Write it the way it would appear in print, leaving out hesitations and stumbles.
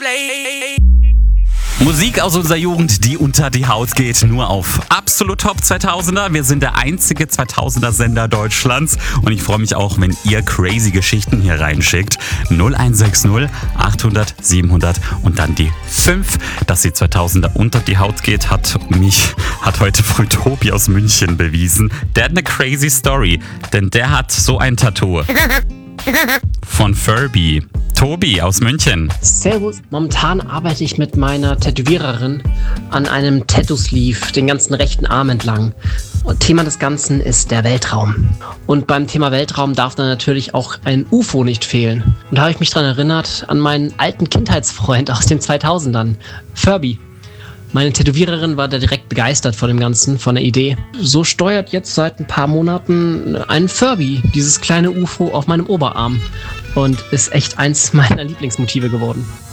Musik aus unserer Jugend, die unter die Haut geht, nur auf Absolut Top 2000er. Wir sind der einzige 2000er Sender Deutschlands und ich freue mich auch, wenn ihr crazy Geschichten hier reinschickt. 0160 800 700 und dann die 5, dass die 2000er unter die Haut geht, hat heute früh Tobi aus München bewiesen. Der hat eine crazy Story, denn der hat so ein Tattoo von Furby. Tobi aus München. Servus. Momentan arbeite ich mit meiner Tätowiererin an einem Tattoo-Sleeve, den ganzen rechten Arm entlang. Und Thema des Ganzen ist der Weltraum. Und beim Thema Weltraum darf dann natürlich auch ein UFO nicht fehlen. Und da habe ich mich daran erinnert an meinen alten Kindheitsfreund aus den 2000ern, Furby. Meine Tätowiererin war da direkt begeistert von dem Ganzen, von der Idee. So steuert jetzt seit ein paar Monaten ein Furby, dieses kleine UFO, auf meinem Oberarm. Und ist echt eins meiner Lieblingsmotive geworden.